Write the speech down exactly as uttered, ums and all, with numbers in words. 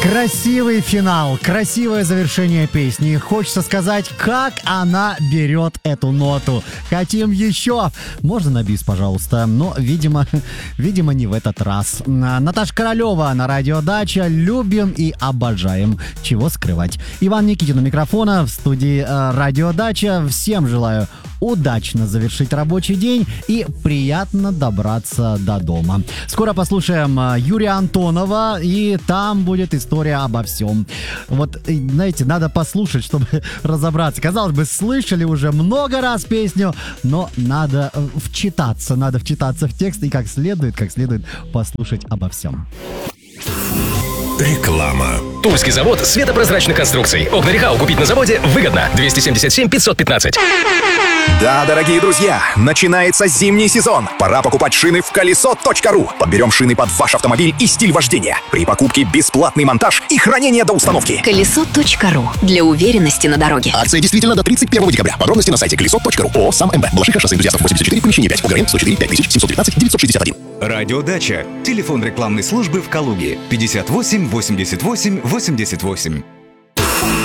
Красивый финал, красивое завершение песни. Хочется сказать, как она берет эту ноту. Хотим еще. Можно на бис, пожалуйста. Но, видимо, видимо, не в этот раз. Наташа Королева на радио Дача. Любим и обожаем. Чего скрывать. Иван Никитин у микрофона в студии э, радио Дача. Всем желаю удачно завершить рабочий день и приятно добраться до дома. Скоро послушаем Юрия Антонова, и там будет история обо всем. Вот, знаете, надо послушать, чтобы разобраться. Казалось бы, слышали уже много раз песню, но надо вчитаться, надо вчитаться в текст и как следует, как следует послушать обо всем. Реклама. Тульский завод светопрозрачных конструкций. Окна Рехау купить на заводе выгодно. двести семьдесят семь пятьсот пятнадцать. Да, дорогие друзья, начинается зимний сезон. Пора покупать шины в колесо точка ру. Подберем шины под ваш автомобиль и стиль вождения. При покупке бесплатный монтаж и хранение до установки. колесо точка ру. Для уверенности на дороге. Акция действительно до тридцать первого декабря. Подробности на сайте колесо точка ру. ООО «Сам МБ». Балашиха, шоссе энтузиастов, восемьдесят четыре, помещение пять. ОГРН сто четыре пять тысяч семьсот девятнадцать девятьсот шестьдесят один. Радио Дача. Телефон рекламной службы в Калуге. пятьдесят восемь восемьдесят восемь восемьдесят восемь.